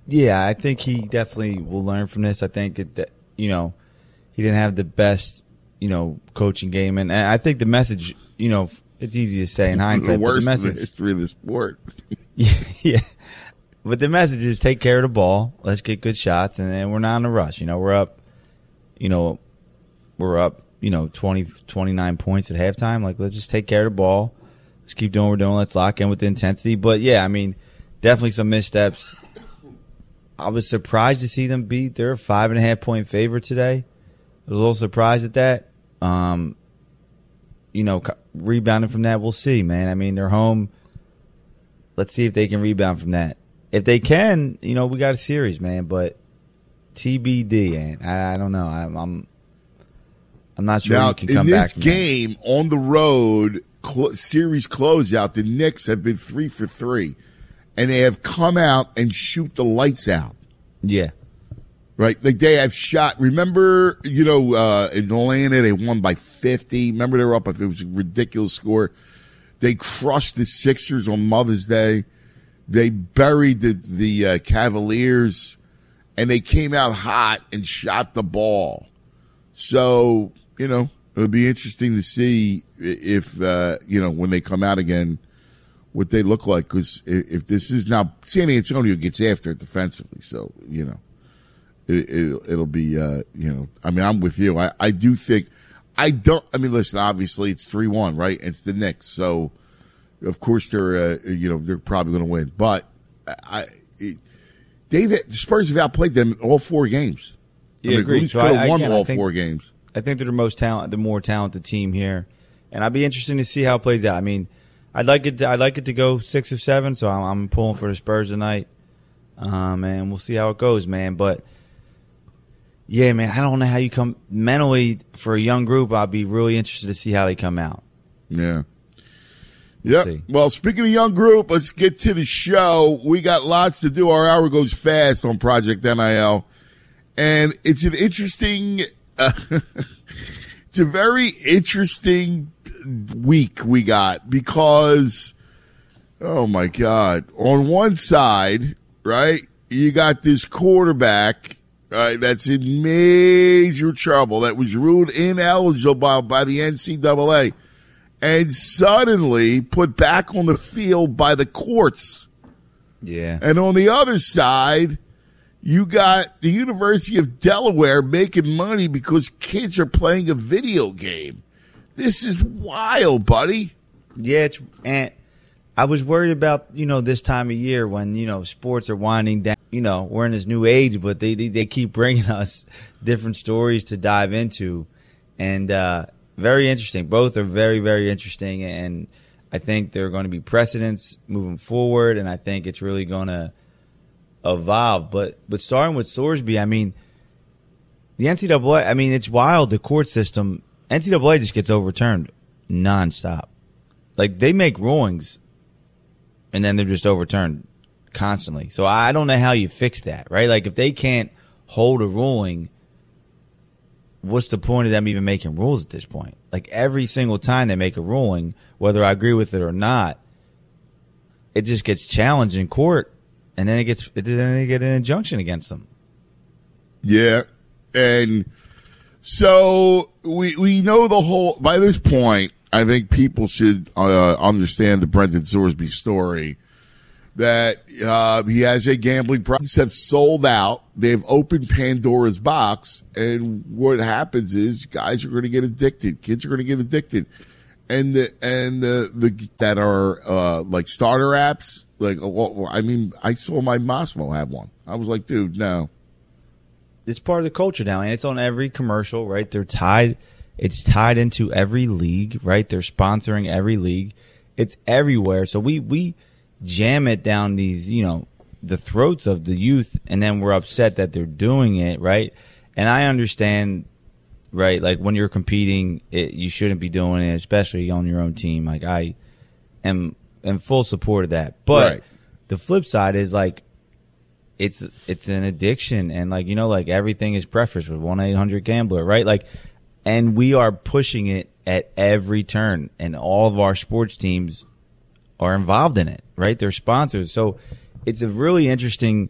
Yeah, I think he definitely will learn from this. I think he didn't have the best coaching game, and I think the message it's easy to say in hindsight. The worst but the in the history of the sport. yeah. But the message is take care of the ball. Let's get good shots, and then we're not in a rush. We're up. We're up. 20, 29 points at halftime. Like, let's just take care of the ball. Let's keep doing what we're doing. Let's lock in with the intensity. But yeah, I mean, definitely some missteps. I was surprised to see them beat. They're a 5.5-point favorite today. I was a little surprised at that. Rebounding from that, we'll see, man. I mean, they're home. Let's see if they can rebound from that. If they can, we got a series, man. But TBD, and I don't know. I'm not sure now, you can come back. In this game on the road, series closeout, the Knicks have been 3 for 3, and they have come out and shoot the lights out. Yeah. Right, like they have shot. Remember, in Atlanta, they won by 50. Remember, they were up. If it was a ridiculous score, they crushed the Sixers on Mother's Day. They buried the Cavaliers, and they came out hot and shot the ball. So it'll be interesting to see if when they come out again, what they look like. Because if this is now San Antonio gets after it defensively, so It'll be, I mean, I'm with you. I do think, listen, obviously it's 3-1, right? It's the Knicks. So, of course, they're probably going to win. But the Spurs have outplayed them all 4 games. Yeah, agreed. So could have won all 4 games. I think they're the more talented team here. And I'd be interested to see how it plays out. I mean, I'd like it to go 6 or 7, so I'm pulling for the Spurs tonight. And we'll see how it goes, man. But yeah, man, I don't know how you come mentally for a young group. I'll be really interested to see how they come out. Yeah. Yep. Well, speaking of young group, let's get to the show. We got lots to do. Our hour goes fast on Project NIL. And it's an interesting, it's a very interesting week we got because, oh my God, on one side, right, you got this quarterback, right, that's in major trouble, that was ruled ineligible by the NCAA, and suddenly put back on the field by the courts. Yeah. And on the other side, you got the University of Delaware making money because kids are playing a video game. This is wild, buddy. Yeah, and I was worried about, this time of year when, sports are winding down. We're in this new age, but they keep bringing us different stories to dive into. And very interesting. Both are very, very interesting. And I think there are going to be precedents moving forward, and I think it's really going to evolve. But starting with Sorsby, I mean, the NCAA, I mean, it's wild, the court system. NCAA just gets overturned nonstop. Like, they make rulings, and then they're just overturned constantly. So I don't know how you fix that, right? Like, if they can't hold a ruling, what's the point of them even making rules at this point? Like, every single time they make a ruling, whether I agree with it or not, it just gets challenged in court, and then they get an injunction against them. Yeah, and so we know the whole. By this point, I think people should understand the Brendan Sorsby story. That he has a gambling problems have sold out. They've opened Pandora's box, and what happens is guys are going to get addicted. Kids are going to get addicted, and the that are like starter apps. Like, I mean, I saw my Massimo have one. I was like, dude, no. It's part of the culture now, and it's on every commercial, right? They're tied. It's tied into every league, right? They're sponsoring every league. It's everywhere. So we jam it down these, the throats of the youth, and then we're upset that they're doing it, right? And I understand, right, like when you're competing, you shouldn't be doing it, especially on your own team. Like, I am in full support of that. But right. The flip side is, like, it's an addiction, and, like, like everything is prefaced with 1-800-GAMBLER, right? Like, and we are pushing it at every turn, and all of our sports teams are involved in it, right? They're sponsors. So it's a really interesting